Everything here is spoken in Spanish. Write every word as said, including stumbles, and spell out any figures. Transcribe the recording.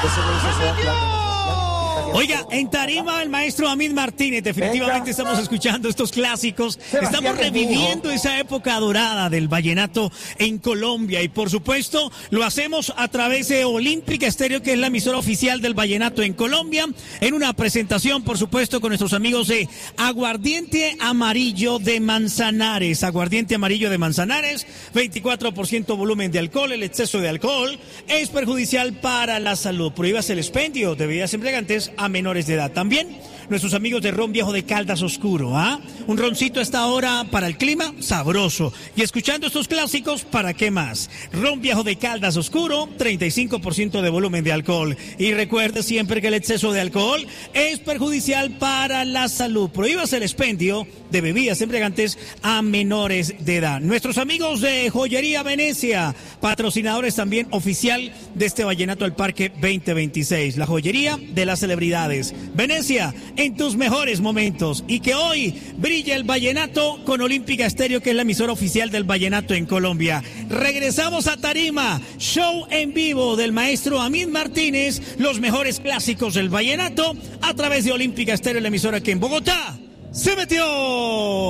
Oiga, en tarima el maestro Amid Martínez, definitivamente estamos escuchando estos clásicos, estamos reviviendo esa época dorada del vallenato en Colombia y por supuesto lo hacemos a través de Olímpica Estéreo, que es la emisora oficial del vallenato en Colombia, en una presentación por supuesto con nuestros amigos de Aguardiente Amarillo de Manzanares, Aguardiente Amarillo de Manzanares, veinticuatro por ciento volumen de alcohol, el exceso de alcohol es perjudicial para la salud, prohíbase el expendio de bebidas embriagantes a menores de edad. También nuestros amigos de Ron Viejo de Caldas Oscuro, ¿ah? Un roncito a esta hora para el clima, sabroso. Y escuchando estos clásicos, ¿para qué más? Ron Viejo de Caldas Oscuro, treinta y cinco por ciento de volumen de alcohol. Y recuerde siempre que el exceso de alcohol es perjudicial para la salud. Prohíbase el expendio de bebidas embriagantes a menores de edad. Nuestros amigos de Joyería Venecia, patrocinadores también oficial de este Vallenato al Parque veinte veintiséis. La joyería de las celebridades. Venecia, en tus mejores momentos. Y que hoy brille el vallenato con Olímpica Estéreo, que es la emisora oficial del vallenato en Colombia. Regresamos a tarima, show en vivo del maestro Amid Martínez, los mejores clásicos del vallenato a través de Olímpica Estéreo, la emisora que en Bogotá se metió.